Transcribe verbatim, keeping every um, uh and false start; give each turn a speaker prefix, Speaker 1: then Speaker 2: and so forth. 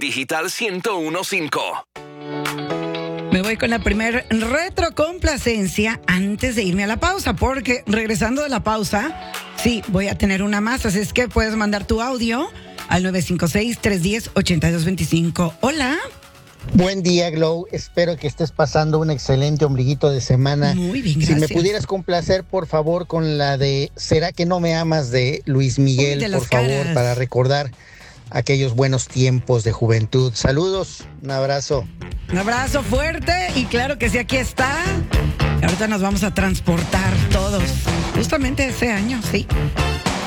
Speaker 1: Digital ciento uno punto cinco.
Speaker 2: Me voy con la primer retrocomplacencia antes de irme a la pausa, porque regresando de la pausa, sí, voy a tener una más, así es que puedes mandar tu audio al nueve cinco seis, tres uno cero, ocho dos dos cinco. Hola.
Speaker 3: Buen día, Glow. Espero que estés pasando un excelente ombliguito de semana.
Speaker 2: Muy bien,
Speaker 3: gracias. Si me pudieras complacer, por favor, con la de ¿Será que no me amas? De Luis Miguel,
Speaker 2: Uy, de
Speaker 3: por favor,
Speaker 2: caras.
Speaker 3: para recordar aquellos buenos tiempos de juventud. Saludos, un abrazo.
Speaker 2: Un abrazo fuerte y claro que sí, aquí está. Ahorita nos vamos a transportar todos, justamente ese año, sí.